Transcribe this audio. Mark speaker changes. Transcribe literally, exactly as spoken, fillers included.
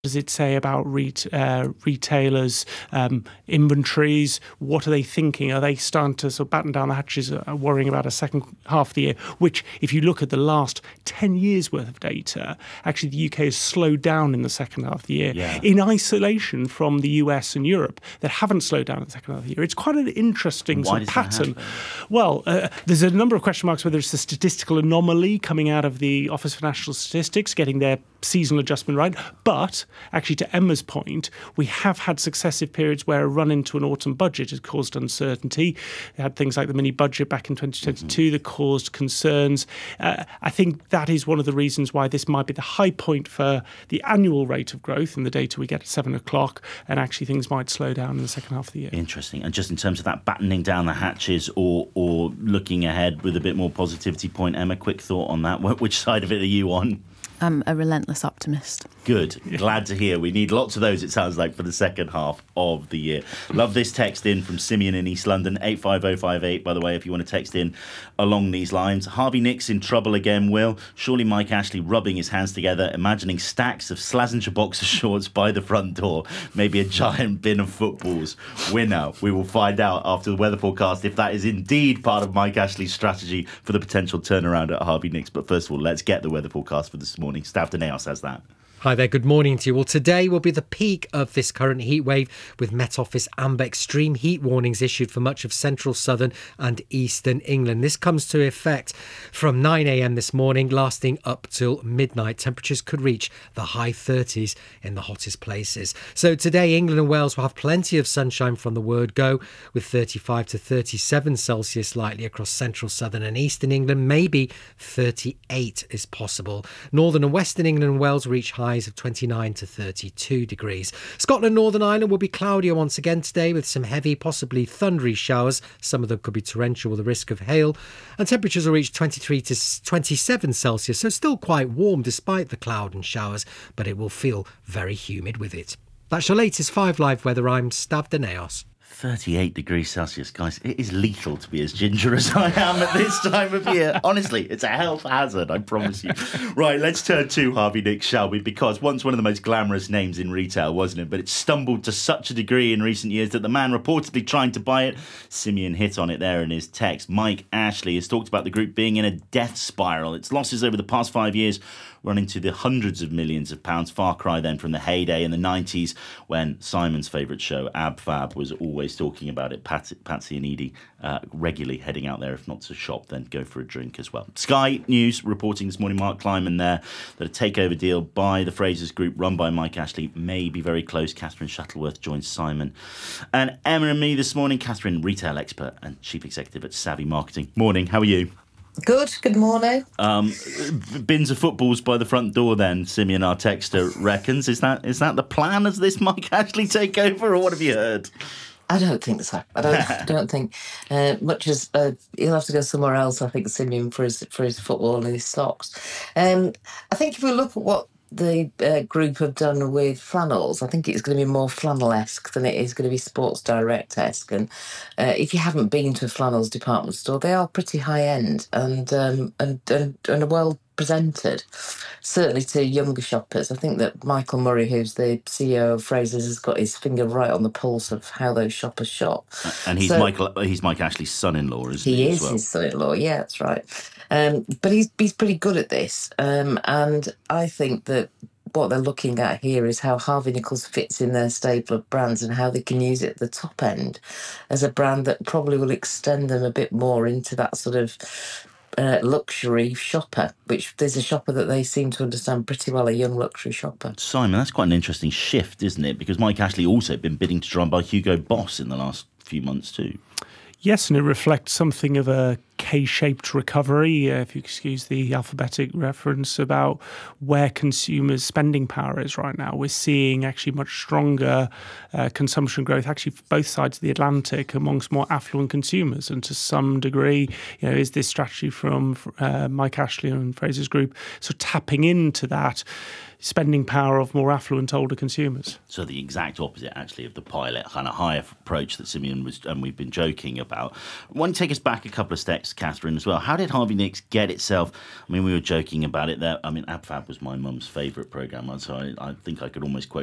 Speaker 1: does it say about ret- uh, retailers' um, inventories? What are they thinking? Are they starting to sort of batten down the hatches, uh, worrying about a second half of the year? Which, if you look at the last ten years' worth of data, actually the U K has slowed down in the second half of the year,
Speaker 2: yeah.
Speaker 1: in isolation from the U S and Europe that haven't slowed down in the second half of the year. It's quite an interesting sort of pattern. Well, uh, there's a number of question marks whether it's a statistical anomaly coming out of the Office for National Statistics, getting their seasonal adjustment right. But actually, to Emma's point, we have had successive periods where a run into an autumn budget has caused uncertainty. We had things like the mini budget back in twenty twenty-two mm-hmm. that caused concerns. Uh, I think that is one of the reasons why this might be the high point for the annual rate of growth in the data we get at seven o'clock, and actually things might slow down in the second half of the year.
Speaker 2: Interesting. And just in terms of that battening down the hatches or or looking ahead with a bit more positivity point, Emma, quick thought on that. Which side of it are you on?
Speaker 3: I'm a relentless optimist.
Speaker 2: Good. Glad to hear. We need lots of those, it sounds like, for the second half of the year. Love this text in from Simeon in East London, eight five oh five eight, by the way, if you want to text in along these lines. Harvey Nicks in trouble again, Will. Surely Mike Ashley rubbing his hands together, imagining stacks of Slazenger boxer shorts by the front door. Maybe a giant bin of footballs. Winner. We will find out after the weather forecast if that is indeed part of Mike Ashley's strategy for the potential turnaround at Harvey Nicks. But first of all, let's get the weather forecast for this morning. Stav Daneos has that.
Speaker 4: Hi there, good morning to you. Well, today will be the peak of this current heat wave, with Met Office amber extreme heat warnings issued for much of central, southern and eastern England. This comes to effect from nine a.m. this morning, lasting up till midnight. Temperatures could reach the high thirties in the hottest places. So today, England and Wales will have plenty of sunshine from the word go, with thirty-five to thirty-seven Celsius likely across central, southern and eastern England. Maybe thirty-eight is possible. Northern and western England and Wales reach high of twenty-nine to thirty-two degrees. Scotland, Northern Ireland will be cloudier once again today, with some heavy, possibly thundery showers. Some of them could be torrential with a risk of hail. And temperatures will reach twenty-three to twenty-seven Celsius, so still quite warm despite the cloud and showers, but it will feel very humid with it. That's your latest five Live weather. I'm Stav Daneos.
Speaker 2: thirty-eight degrees Celsius, guys. It is lethal to be as ginger as I am at this time of year. Honestly, it's a health hazard, I promise you. Right, let's turn to Harvey Nicks, shall we? Because once one of the most glamorous names in retail, wasn't it? But it stumbled to such a degree in recent years that the man reportedly trying to buy it, Simeon hit on it there in his text, Mike Ashley, has talked about the group being in a death spiral. Its losses over the past five years running to the hundreds of millions of pounds. Far cry then from the heyday in the nineties when Simon's favourite show, Ab Fab, was always talking about it. Patsy, Patsy and Edie uh, regularly heading out there, if not to shop, then go for a drink as well. Sky News reporting this morning, Mark Kleiman there, that a takeover deal by the Frasers Group run by Mike Ashley may be very close. Catherine Shuttleworth joins Simon and Emma and me this morning. Catherine, retail expert and chief executive at Savvy Marketing. Morning, how are you?
Speaker 5: Good, good morning.
Speaker 2: Um, bins of footballs by the front door then, Simeon, our texter, reckons. Is that is that the plan as this Mike Ashley takeover, or what have you heard?
Speaker 5: I don't think so. I don't don't think uh, much as uh, he'll have to go somewhere else, I think, Simeon, for his for his football and his socks. Um, I think if we look at what the uh, group have done with flannels, I think it's going to be more flannel-esque than it is going to be Sports Direct-esque. And uh, if you haven't been to a flannels department store, they are pretty high-end and um, and, and and well presented, certainly to younger shoppers. I think that Michael Murray, who's the C E O of Frasers, has got his finger right on the pulse of how those shoppers shop.
Speaker 2: And he's
Speaker 5: so,
Speaker 2: Michael. He's Mike Ashley's son-in-law, isn't he?
Speaker 5: He
Speaker 2: as
Speaker 5: is
Speaker 2: well?
Speaker 5: his son-in-law. Yeah, that's right. Um, but he's he's pretty good at this, um, and I think that what they're looking at here is how Harvey Nichols fits in their stable of brands and how they can use it at the top end as a brand that probably will extend them a bit more into that sort of uh, luxury shopper, which there's a shopper that they seem to understand pretty well, a young luxury shopper.
Speaker 2: Simon, that's quite an interesting shift, isn't it? Because Mike Ashley also been bidding to try and buy Hugo Boss in the last few months too.
Speaker 1: Yes, and it reflects something of a K-shaped recovery, uh, if you excuse the alphabetic reference, about where consumers' spending power is right now. We're seeing actually much stronger uh, consumption growth, actually for both sides of the Atlantic, amongst more affluent consumers. And to some degree, you know, is this strategy from uh, Mike Ashley and Frasers Group so tapping into that? spending power of more affluent older consumers.
Speaker 2: So the exact opposite, actually, of the pilot kind of high approach that Simeon was, and we've been joking about. I want to take us back a couple of steps, Catherine, as well. How did Harvey Nicks get itself? I mean, we were joking about it there. I mean, Ab Fab was my mum's favourite programme, so I, I think I could almost quote